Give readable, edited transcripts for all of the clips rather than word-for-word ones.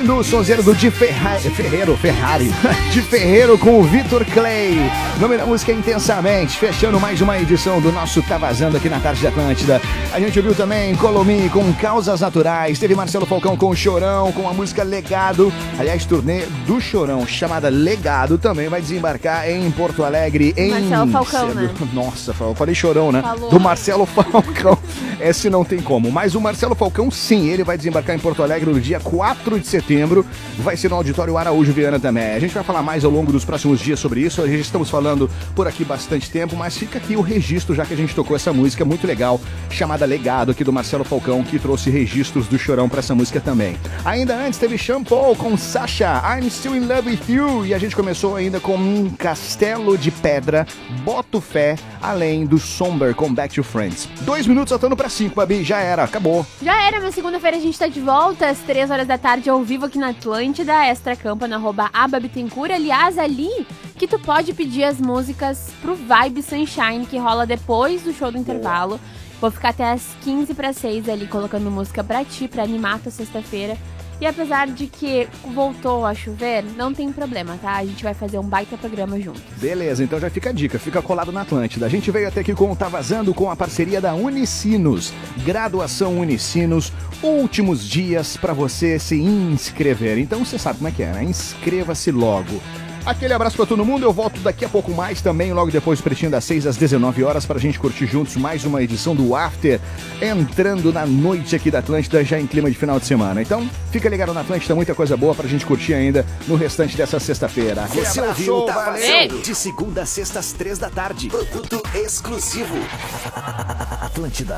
ouvindo o sonzeiro do Ferrari, de Ferreiro com o Vitor Clay. O nome da música é Intensamente, fechando mais uma edição do nosso Tá Vazando aqui na Tarde de Atlântida. A gente ouviu também Colomi com Causas Naturais, teve Marcelo Falcão com Chorão, com a música Legado. Aliás, turnê do Chorão, chamada Legado, também vai desembarcar em Porto Alegre em... Marcelo Falcão, né? Nossa, eu falei Chorão, né? Falou. Do Marcelo Falcão. Esse não tem como. Mas o Marcelo Falcão, sim, ele vai desembarcar em Porto Alegre no dia 4 de setembro. Vai ser no Auditório Araújo Viana também. A gente vai falar mais ao longo dos próximos dias sobre isso. A gente estamos falando por aqui bastante tempo, mas fica aqui o registro, já que a gente tocou essa música muito legal, chamada Legado, aqui do Marcelo Falcão, que trouxe registros do Chorão pra essa música também. Ainda antes teve Shampoo com Sasha, I'm Still in Love with You. E a gente começou ainda com um Castelo de Pedra, Boto Fé, além do Somber com Back to Friends. 2 minutos saltando pra 5, Babi, já era, acabou. Já era, mas segunda-feira a gente tá de volta às 3 horas da tarde ao vivo aqui na Atlântida, Extra Campa no @ababitencur. Aliás, ali que tu pode pedir as músicas pro Vibe Sunshine, que rola depois do show do intervalo. Vou ficar até as 15:06 ali colocando música pra ti, pra animar a tua sexta-feira. E apesar de que voltou a chover, não tem problema, tá? A gente vai fazer um baita programa juntos. Beleza, então já fica a dica, fica colado na Atlântida. A gente veio até aqui com o Tá Vazando com a parceria da Unicinos. Graduação Unicinos, últimos dias para você se inscrever. Então você sabe como é que é, né? Inscreva-se logo. Aquele abraço pra todo mundo, eu volto daqui a pouco mais também, logo depois do Pretinho das 6 às 19 horas, pra gente curtir juntos mais uma edição do After, entrando na noite aqui da Atlântida, já em clima de final de semana. Então, fica ligado na Atlântida, muita coisa boa pra gente curtir ainda no restante dessa sexta-feira. Você ouviu Tá Vazando, de segunda a sexta às 3 da tarde, produto exclusivo. Atlântida.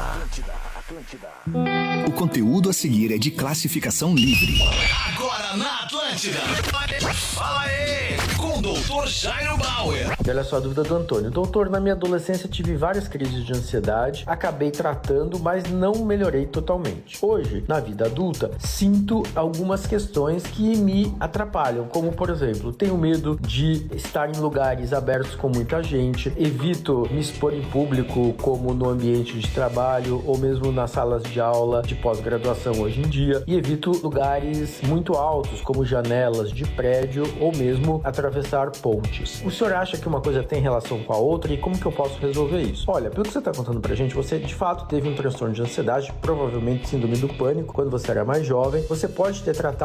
O conteúdo a seguir é de classificação livre. Agora na Atlântida. Fala aí, com o Dr. Jairo Bauer. E olha só a dúvida do Antônio. Doutor, na minha adolescência tive várias crises de ansiedade, acabei tratando, mas não melhorei totalmente. Hoje, na vida adulta, sinto algumas questões que me atrapalham, como por exemplo, tenho medo de estar em lugares abertos com muita gente, evito me expor em público, como no ambiente de trabalho ou mesmo nas salas de aula de pós-graduação hoje em dia, e evito lugares muito altos, como janelas de prédio ou mesmo atravessar pontes. O senhor acha que uma coisa tem relação com a outra e como que eu posso resolver isso? Olha, pelo que você está contando pra gente, você de fato teve um transtorno de ansiedade, provavelmente síndrome do pânico, quando você era mais jovem. Você pode ter tratado